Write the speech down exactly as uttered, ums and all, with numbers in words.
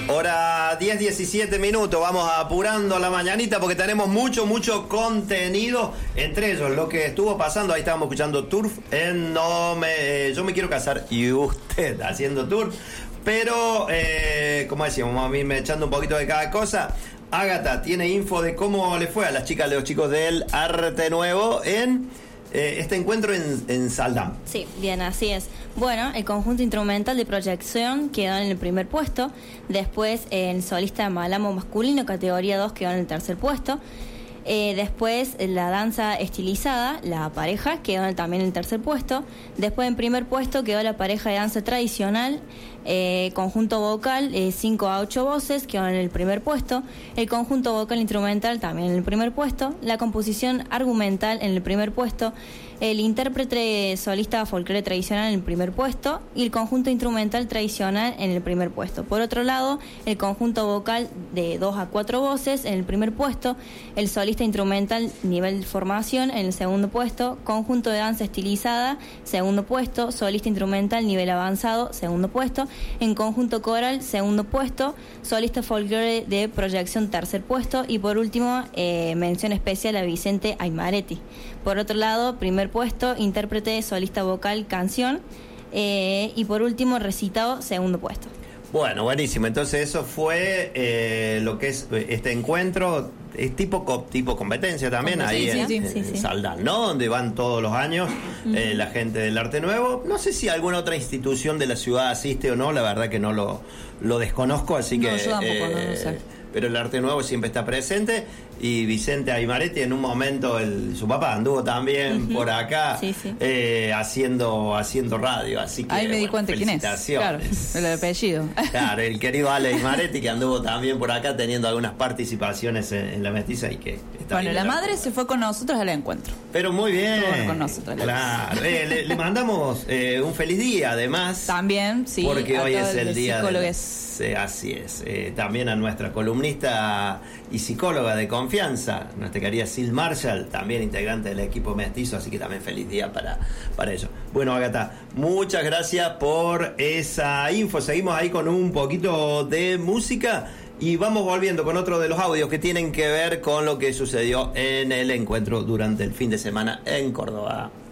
Hora diez, diecisiete minutos, vamos apurando la mañanita porque tenemos mucho, mucho contenido. Entre ellos, lo que estuvo pasando, ahí estábamos escuchando Turf en No me, eh, Yo me quiero casar y usted haciendo Turf. Pero, eh, como decíamos, a mí me echando un poquito de cada cosa. Ágata tiene info de cómo le fue a las chicas, de los chicos del Arte Nuevo en eh, este encuentro en, en Saldán. Sí, bien, así es. Bueno, el conjunto instrumental de proyección quedó en el primer puesto. Después, eh, el solista Malamo masculino, categoría dos, quedó en el tercer puesto. Eh, después, la danza estilizada, la pareja, quedó en, también en el tercer puesto. Después, en primer puesto, quedó la pareja de danza tradicional. Eh, conjunto vocal, cinco a ocho voces, quedó en el primer puesto. El conjunto vocal instrumental también en el primer puesto. La composición argumental en el primer puesto. El intérprete solista folclore tradicional en el primer puesto. Y el conjunto instrumental tradicional en el primer puesto. Por otro lado, el conjunto vocal de dos a cuatro voces en el primer puesto. El solista instrumental nivel de formación en el segundo puesto. Conjunto de danza estilizada, segundo puesto. Solista instrumental nivel avanzado, segundo puesto. En conjunto coral, segundo puesto. Solista folclore de proyección, tercer puesto. Y por último, eh, mención especial a Vicente Aymaretti. Por otro lado, primer puesto, intérprete, solista vocal, canción. Eh, y por último, recitado, segundo puesto. Bueno, buenísimo. Entonces eso fue eh, lo que es este encuentro. Es tipo tipo competencia también, ahí en, sí, en, sí, en sí. Saldán, ¿no? Donde van todos los años uh-huh. eh, la gente del Arte Nuevo. No sé si alguna otra institución de la ciudad asiste o no, la verdad que no lo, lo desconozco, así no, que... yo tampoco, eh, no lo sé. Pero el Arte Nuevo siempre está presente. Y Vicente Aymaretti, en un momento, el, su papá anduvo también uh-huh. por acá sí, sí. Eh, haciendo haciendo radio. Así que, ahí me di bueno, cuenta quién es. Claro, el apellido. Claro, el querido Ale Aymaretti, que anduvo también por acá teniendo algunas participaciones en, en la mestiza. Y que está bueno, la la madre se fue con nosotros al encuentro. Pero muy bien. Estuvo con nosotros. Claro, eh, le, le mandamos eh, un feliz día, además. También, sí. Porque hoy es el día de psicólogos. Eh, así es. Eh, también a nuestra columnista y psicóloga de confianza, nuestra querida Sil Marshall, también integrante del equipo mestizo, así que también feliz día para, para ello. Bueno, Ágata, muchas gracias por esa info. Seguimos ahí con un poquito de música y vamos volviendo con otro de los audios que tienen que ver con lo que sucedió en el encuentro durante el fin de semana en Córdoba.